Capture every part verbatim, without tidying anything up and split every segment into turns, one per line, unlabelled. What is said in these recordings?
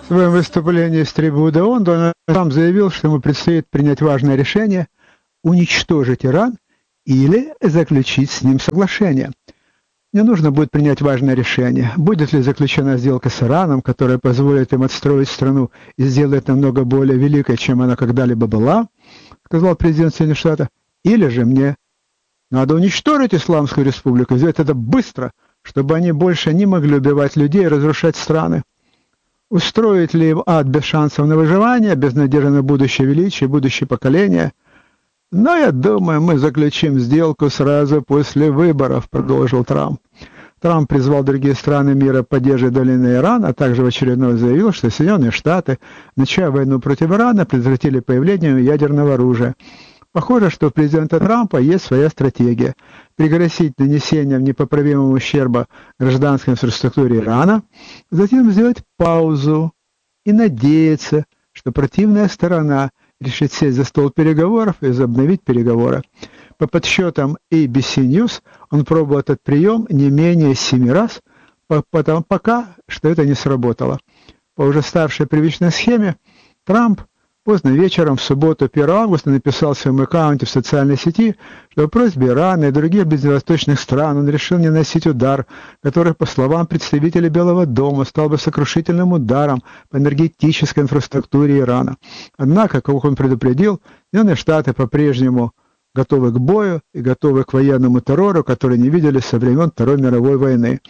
своем выступлении с трибуны ООН Дональд Трамп заявил, что ему предстоит принять важное решение уничтожить Иран или заключить с ним соглашение. Не нужно будет принять важное решение, будет ли заключена сделка с Ираном, которая позволит им отстроить страну и сделает намного более великой, чем она когда-либо была, сказал президент Соединенных Штатов, или же мне надо уничтожить Исламскую Республику, сделать это быстро, чтобы они больше не могли убивать людей и разрушать страны. Устроить ли им ад без шансов на выживание, без надежды на будущее величие, будущее поколение? Но я думаю, мы заключим сделку сразу после выборов, продолжил Трамп. Трамп призвал другие страны мира поддерживать давление на Иран, а также в очередной раз заявил, что Соединенные Штаты, начав войну против Ирана, предотвратили появление ядерного оружия. Похоже, что у президента Трампа есть своя стратегия – пригрозить нанесением непоправимого ущерба гражданской инфраструктуре Ирана, затем сделать паузу и надеяться, что противная сторона решит сесть за стол переговоров и возобновить переговоры. По подсчетам эй би си News, он пробовал этот прием не менее семи раз, потому пока что это не сработало. По уже ставшей привычной схеме, Трамп поздно вечером в субботу, первого августа, написал в своем аккаунте в социальной сети, что по просьбе Ирана и других ближневосточных стран он решил не наносить удар, который, по словам представителей Белого дома, стал бы сокрушительным ударом по энергетической инфраструктуре Ирана. Однако, как он предупредил, Соединенные Штаты по-прежнему готовы к бою и готовы к военному террору, который не видели со времен Второй мировой войны.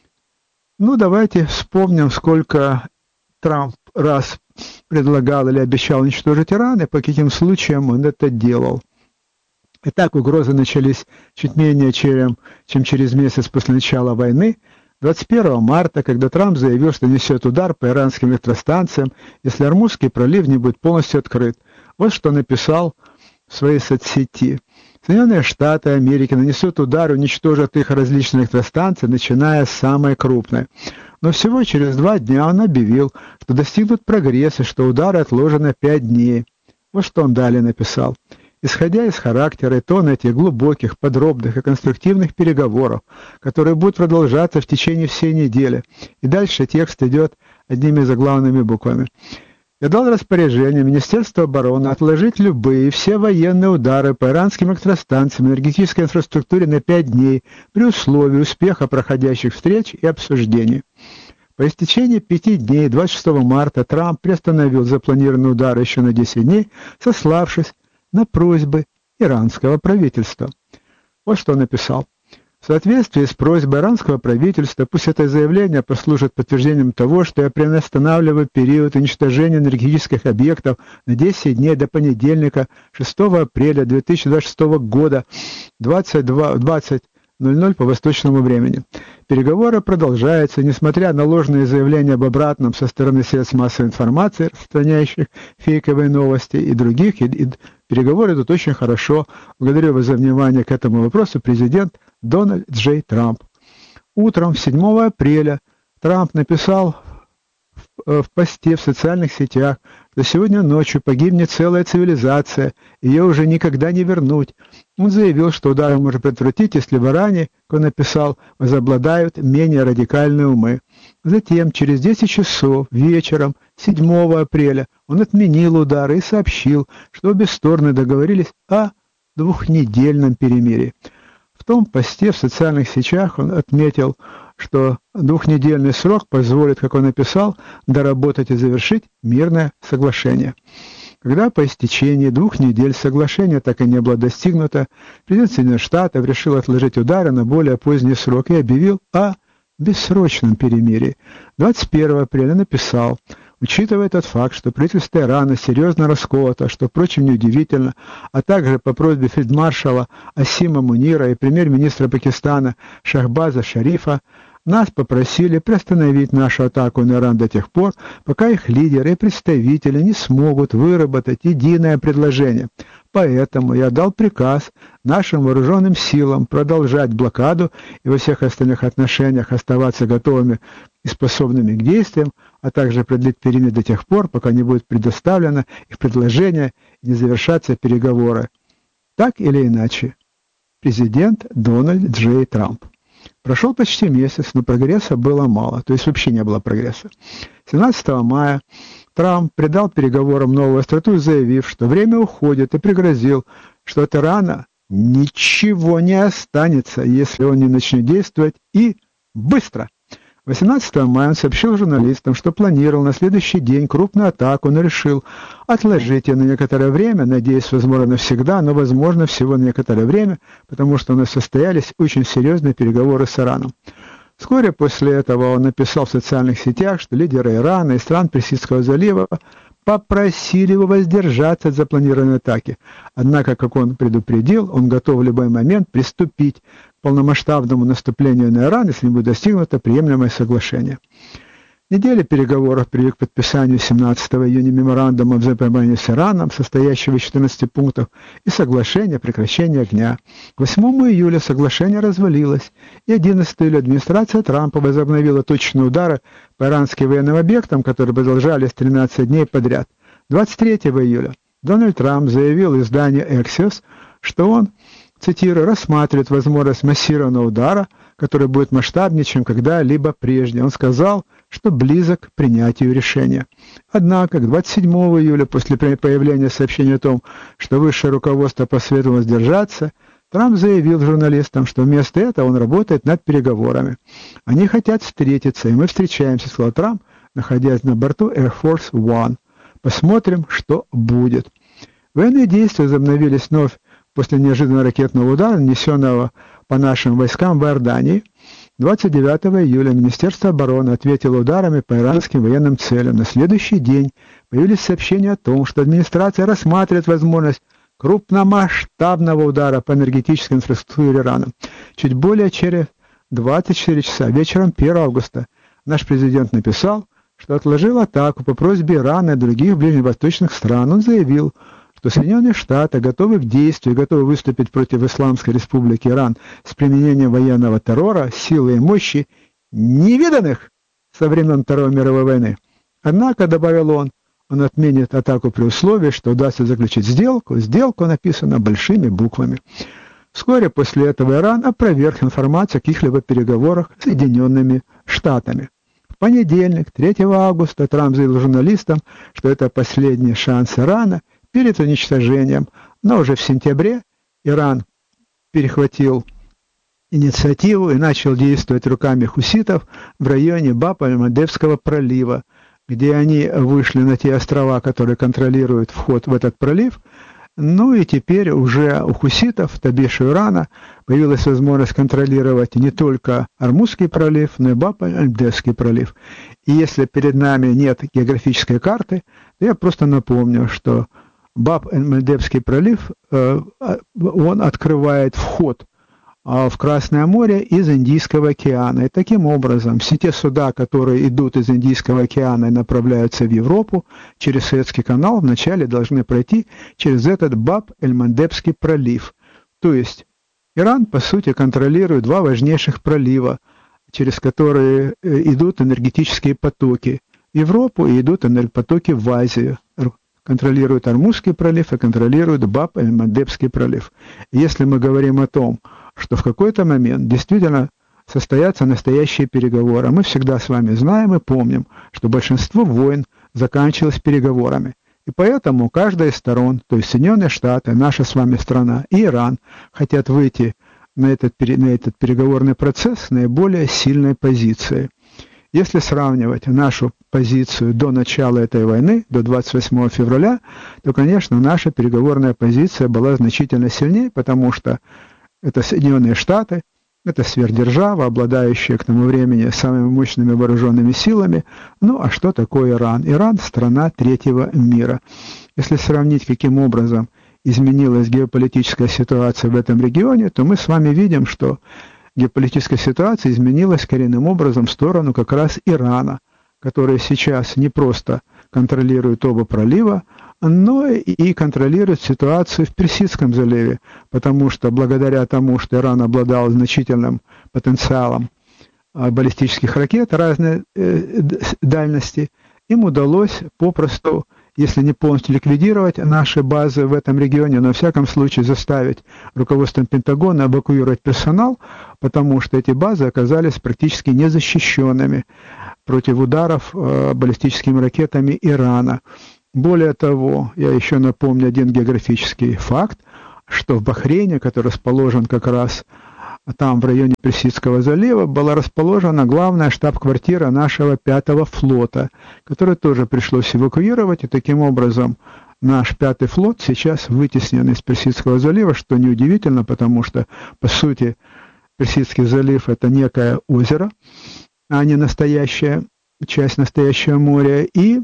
Ну, давайте вспомним, сколько Трамп раз предлагал или обещал уничтожить Иран, и по каким случаям он это делал. Итак, угрозы начались чуть менее чем, чем через месяц после начала войны, двадцать первого марта, когда Трамп заявил, что несет удар по иранским электростанциям, если Ормузский пролив не будет полностью открыт. Вот что написал в своей соцсети. Соединенные Штаты Америки нанесут удар и уничтожат их различные электростанции, начиная с самой крупной. Но всего через два дня он объявил, что достигнут прогресса, что удары отложены пять дней. Вот что он далее написал. Исходя из характера и тона этих глубоких, подробных и конструктивных переговоров, которые будут продолжаться в течение всей недели, и дальше текст идет одними заглавными буквами. Я дал распоряжение Министерству обороны отложить любые все военные удары по иранским электростанциям и энергетической инфраструктуре на пять дней при условии успеха проходящих встреч и обсуждений. По истечении пяти дней, двадцать шестого марта, Трамп приостановил запланированные удары еще на десять дней, сославшись на просьбы иранского правительства. Вот что он написал. В соответствии с просьбой иранского правительства, пусть это заявление послужит подтверждением того, что я приостанавливаю период уничтожения энергетических объектов на десять дней до понедельника, шестого апреля две тысячи двадцать шестого года, двадцать ноль ноль по восточному времени. Переговоры продолжаются, несмотря на ложные заявления об обратном со стороны средств массовой информации, распространяющих фейковые новости и других, и, и переговоры идут очень хорошо. Благодарю вас за внимание к этому вопросу, президент Дональд Джей Трамп. Утром седьмого апреля Трамп написал в, в посте в социальных сетях, что сегодня ночью погибнет целая цивилизация, ее уже никогда не вернуть. Он заявил, что удары можно предотвратить, если в Иране, как он написал, возобладают менее радикальные умы. Затем, через десять часов вечером седьмого апреля, он отменил удары и сообщил, что обе стороны договорились о двухнедельном перемирии. В том посте в социальных сетях он отметил, что двухнедельный срок позволит, как он написал, доработать и завершить мирное соглашение. Когда по истечении двух недель соглашение так и не было достигнуто, президент Соединенных Штатов решил отложить удары на более поздний срок и объявил о бессрочном перемирии. двадцать первого апреля написал: учитывая тот факт, что правительство Ирана серьезно расколото, что, впрочем, неудивительно, а также по просьбе фельдмаршала Асима Мунира и премьер-министра Пакистана Шахбаза Шарифа, нас попросили приостановить нашу атаку на Иран до тех пор, пока их лидеры и представители не смогут выработать единое предложение. Поэтому я дал приказ нашим вооруженным силам продолжать блокаду и во всех остальных отношениях оставаться готовыми и способными к действиям, а также продлить перемирие до тех пор, пока не будет предоставлено их предложение и не завершатся переговоры. Так или иначе, президент Дональд Джей Трамп. Прошел почти месяц, но прогресса было мало, то есть вообще не было прогресса. семнадцатого мая Трамп придал переговорам новую остроту, заявив, что время уходит, и пригрозил, что от Ирана ничего не останется, если он не начнет действовать, и быстро. восемнадцатого мая он сообщил журналистам, что планировал на следующий день крупную атаку, но решил отложить ее на некоторое время, надеясь, возможно, навсегда, но, возможно, всего на некоторое время, потому что у нас состоялись очень серьезные переговоры с Ираном. Вскоре после этого он написал в социальных сетях, что лидеры Ирана и стран Персидского залива попросили его воздержаться от запланированной атаки. Однако, как он предупредил, он готов в любой момент приступить к полномасштабному наступлению на Иран, если не будет достигнуто приемлемое соглашение. Неделя переговоров привели к подписанию семнадцатого июня меморандума о взаимопонимании с Ираном, состоящего из четырнадцати пунктов, и соглашения о прекращении огня. К восьмому июля соглашение развалилось, и одиннадцатого июля администрация Трампа возобновила точечные удары по иранским военным объектам, которые продолжались тринадцать дней подряд. двадцать третьего июля Дональд Трамп заявил изданию Axios, что он, цитирую, рассматривает возможность массированного удара, который будет масштабнее, чем когда-либо прежде. Он сказал, что близок к принятию решения. Однако, к двадцать седьмого июля, после появления сообщения о том, что высшее руководство посоветовало сдержаться, Трамп заявил журналистам, что вместо этого он работает над переговорами. «Они хотят встретиться, и мы встречаемся», — сказал Трамп, находясь на борту Air Force One. «Посмотрим, что будет». Военные действия возобновились вновь после неожиданного ракетного удара, нанесенного по нашим войскам в Иордании. двадцать девятого июля Министерство обороны ответило ударами по иранским военным целям. На следующий день появились сообщения о том, что администрация рассматривает возможность крупномасштабного удара по энергетической инфраструктуре Ирана. Чуть более через двадцать четыре часа вечером первого августа наш президент написал, что отложил атаку по просьбе Ирана и других ближневосточных стран. Он заявил, что Соединенные Штаты готовы к действию, готовы выступить против Исламской Республики Иран с применением военного террора, силы и мощи, невиданных со времен Второй мировой войны. Однако, добавил он, он отменит атаку при условии, что удастся заключить сделку. Сделку написано большими буквами. Вскоре после этого Иран опроверг информацию о каких-либо переговорах с Соединенными Штатами. В понедельник, третьего августа, Трамп заявил журналистам, что это последний шанс Ирана перед уничтожением, но уже в сентябре Иран перехватил инициативу и начал действовать руками хуситов в районе Баб-аль-Мандебского пролива, где они вышли на те острова, которые контролируют вход в этот пролив. Ну и теперь уже у хуситов, то бишь у Ирана, появилась возможность контролировать не только Ормузский пролив, но и Баб-аль-Мандебский пролив. И если перед нами нет географической карты, то я просто напомню, что Баб-аль-Мандебский пролив, он открывает вход в Красное море из Индийского океана. И таким образом все те суда, которые идут из Индийского океана и направляются в Европу через Суэцкий канал, вначале должны пройти через этот Баб-аль-Мандебский пролив. То есть Иран, по сути, контролирует два важнейших пролива, через которые идут энергетические потоки в Европу и идут потоки в Азию. Контролирует Ормузский пролив и контролирует Баб-аль-Мандебский пролив. Если мы говорим о том, что в какой-то момент действительно состоятся настоящие переговоры, мы всегда с вами знаем и помним, что большинство войн заканчивалось переговорами. И поэтому каждая из сторон, то есть Соединенные Штаты, наша с вами страна и Иран, хотят выйти на этот, на этот переговорный процесс с наиболее сильной позицией. Если сравнивать нашу позицию до начала этой войны, до двадцать восьмого февраля, то, конечно, наша переговорная позиция была значительно сильнее, потому что это Соединенные Штаты, это сверхдержава, обладающая к тому времени самыми мощными вооруженными силами. Ну, а что такое Иран? Иран – страна третьего мира. Если сравнить, каким образом изменилась геополитическая ситуация в этом регионе, то мы с вами видим, что геополитическая ситуация изменилась коренным образом в сторону как раз Ирана, который сейчас не просто контролирует оба пролива, но и контролирует ситуацию в Персидском заливе, потому что благодаря тому, что Иран обладал значительным потенциалом баллистических ракет разной дальности, им удалось попросту если не полностью ликвидировать наши базы в этом регионе, но, во всяком случае, заставить руководство Пентагона эвакуировать персонал, потому что эти базы оказались практически незащищенными против ударов э, баллистическими ракетами Ирана. Более того, я еще напомню один географический факт, что в Бахрейне, который расположен как раз там, в районе Персидского залива, была расположена главная штаб-квартира нашего пятого флота, который тоже пришлось эвакуировать, и таким образом наш пятый флот сейчас вытеснен из Персидского залива, что неудивительно, потому что, по сути, Персидский залив – это некое озеро, а не настоящая часть настоящего моря. И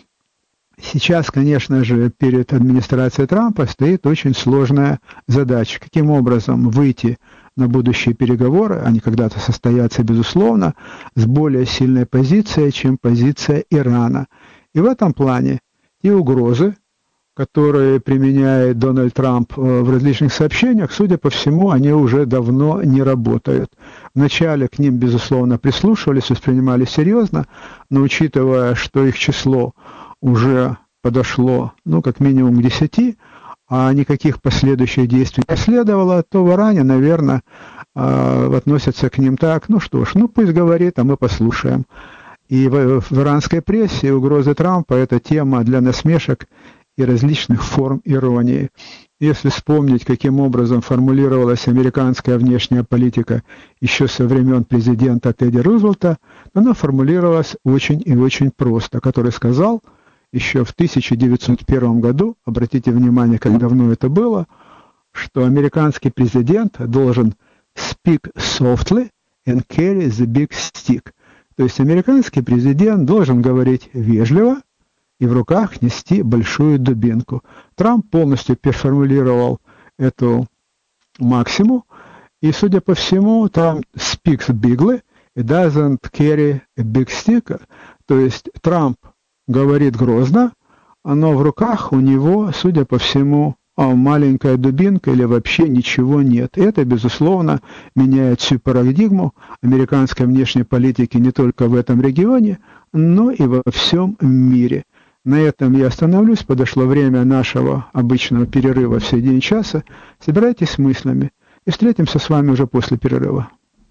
сейчас, конечно же, перед администрацией Трампа стоит очень сложная задача. Каким образом выйти на будущие переговоры, они когда-то состоятся, безусловно, с более сильной позицией, чем позиция Ирана. И в этом плане те угрозы, которые применяет Дональд Трамп в различных сообщениях, судя по всему, они уже давно не работают. Вначале к ним, безусловно, прислушивались, воспринимали серьезно, но учитывая, что их число уже подошло, ну, как минимум к десяти, а никаких последующих действий не последовало, то в Иране, наверное, относятся к ним так: ну что ж, ну пусть говорит, а мы послушаем. И в, в иранской прессе угрозы Трампа – это тема для насмешек и различных форм иронии. Если вспомнить, каким образом формулировалась американская внешняя политика еще со времен президента Тедди Рузвельта, то она формулировалась очень и очень просто, который сказал еще в тысяча девятьсот первом году, обратите внимание, как давно это было, что американский президент должен speak softly and carry the big stick. То есть американский президент должен говорить вежливо и в руках нести большую дубинку. Трамп полностью переформулировал эту максиму, и, судя по всему, Трамп speaks bigly и doesn't carry a big stick. То есть Трамп говорит грозно, но в руках у него, судя по всему, маленькая дубинка или вообще ничего нет. И это, безусловно, меняет всю парадигму американской внешней политики не только в этом регионе, но и во всем мире. На этом я остановлюсь. Подошло время нашего обычного перерыва в середине часа. Собирайтесь с мыслями и встретимся с вами уже после перерыва.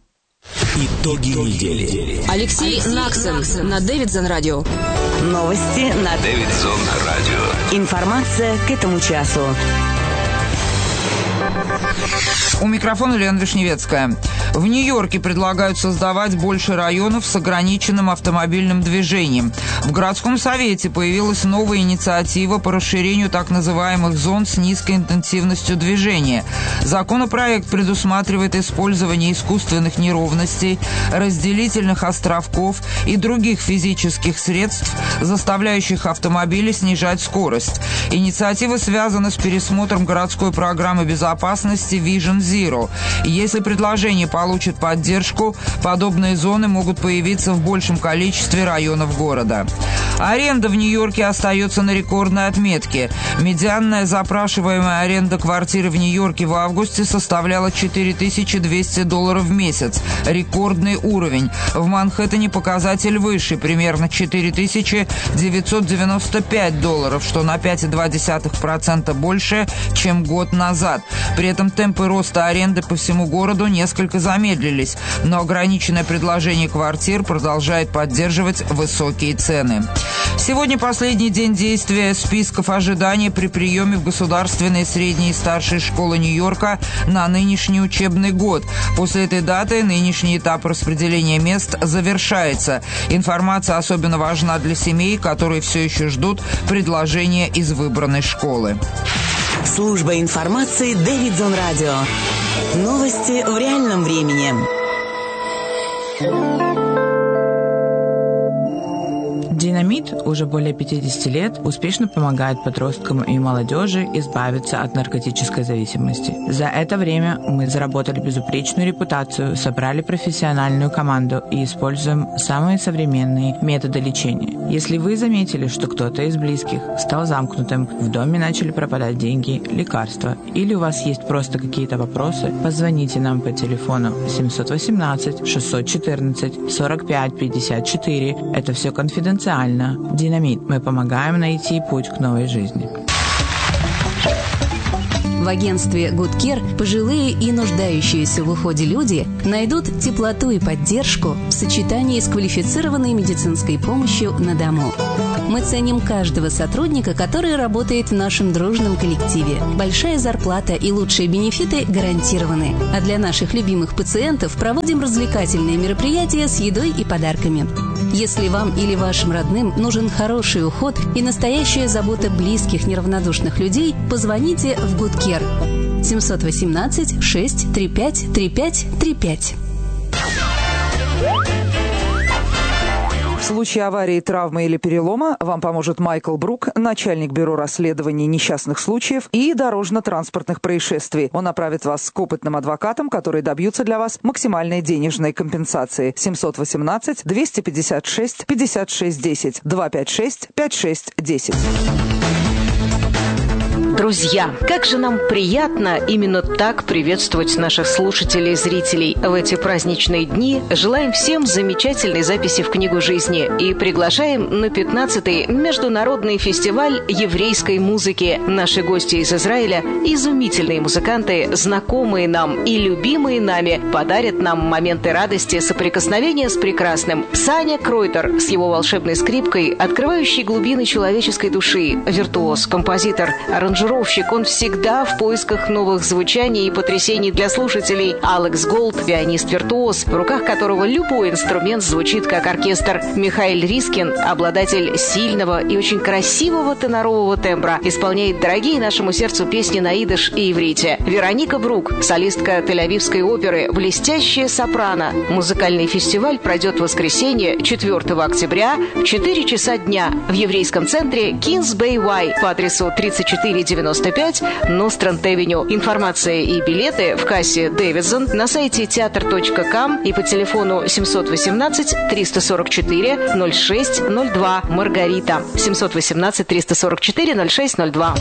Итоги недели.
Алексей Наксон на Дэвидсон радио.
Новости на
Дэвидсон радио.
Информация к этому часу.
У микрофона Лена Вишневецкая. В Нью-Йорке предлагают создавать больше районов с ограниченным автомобильным движением. В городском совете появилась новая инициатива по расширению так называемых зон с низкой интенсивностью движения. Законопроект предусматривает использование искусственных неровностей, разделительных островков и других физических средств, заставляющих автомобили снижать скорость. Инициатива связана с пересмотром городской программы безопасности Vision Zero. Если предложение получит поддержку, подобные зоны могут появиться в большем количестве районов города. Аренда в Нью-Йорке остается на рекордной отметке. Медианная запрашиваемая аренда квартиры в Нью-Йорке в августе составляла четыре тысячи двести долларов в месяц. Рекордный уровень. В Манхэттене показатель выше, примерно четыре тысячи девятьсот девяносто пять долларов, что на пять целых две десятых процента больше, чем год назад. При этом темпы роста аренды по всему городу несколько замедлились, но ограниченное предложение квартир продолжает поддерживать высокие цены. Сегодня последний день действия списков ожидания при приеме в государственные средние и старшие школы Нью-Йорка на нынешний учебный год. После этой даты нынешний этап распределения мест завершается. Информация особенно важна для семей, которые все еще ждут предложения из выбранной школы.
Служба информации Дэвидсон радио. Новости в реальном времени.
Динамит уже более пятьдесят лет успешно помогает подросткам и молодежи избавиться от наркотической зависимости. За это время мы заработали безупречную репутацию, собрали профессиональную команду и используем самые современные методы лечения. Если вы заметили, что кто-то из близких стал замкнутым, в доме начали пропадать деньги, лекарства, или у вас есть просто какие-то вопросы, позвоните нам по телефону семь один восемь шесть один четыре сорок пять пятьдесят четыре. Это все конфиденциально. социально. Динамит. Мы помогаем найти путь к новой жизни.
В агентстве Good Care пожилые и нуждающиеся в уходе люди найдут теплоту и поддержку в сочетании с квалифицированной медицинской помощью на дому. Мы ценим каждого сотрудника, который работает в нашем дружном коллективе. Большая зарплата и лучшие бенефиты гарантированы. А для наших любимых пациентов проводим развлекательные мероприятия с едой и подарками. Если вам или вашим родным нужен хороший уход и настоящая забота близких, неравнодушных людей, позвоните в Good Care семь один восемь шесть три пять три пять три пять.
В случае аварии, травмы или перелома вам поможет Майкл Брук, начальник бюро расследований несчастных случаев и дорожно-транспортных происшествий. Он направит вас к опытным адвокатам, которые добьются для вас максимальной денежной компенсации. семь один восемь два пять шесть пятьдесят шесть десять два пять шесть пять шесть десять.
Друзья, как же нам приятно именно так приветствовать наших слушателей и зрителей. В эти праздничные дни желаем всем замечательной записи в книгу жизни и приглашаем на пятнадцатый международный фестиваль еврейской музыки. Наши гости из Израиля, изумительные музыканты, знакомые нам и любимые нами, подарят нам моменты радости соприкосновения с прекрасным. Саня Кройтер с его волшебной скрипкой, открывающей глубины человеческой души, виртуоз, композитор, аранжировщик. Он всегда в поисках новых звучаний и потрясений для слушателей. Алекс Голд, пианист-виртуоз, в руках которого любой инструмент звучит как оркестр. Михаил Рискин, обладатель сильного и очень красивого тенорового тембра, исполняет дорогие нашему сердцу песни на идиш и иврите. Вероника Брук, солистка Тель-Авивской оперы, блестящая сопрано. Музыкальный фестиваль пройдет в воскресенье, четвёртого октября, в четыре часа дня в еврейском центре Kings Bay Y по адресу тридцать четыре девяносто пять Нострант-Авеню. Информация и билеты в кассе Дэвидсон на сайте театр точка ком и по телефону семь один восемь три сорок четыре ноль шесть ноль два. Маргарита. семь один восемь три сорок четыре ноль шесть ноль два.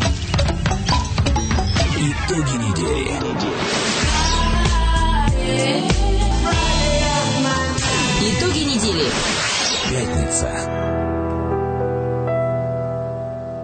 Итоги недели.
Итоги недели.
Пятница.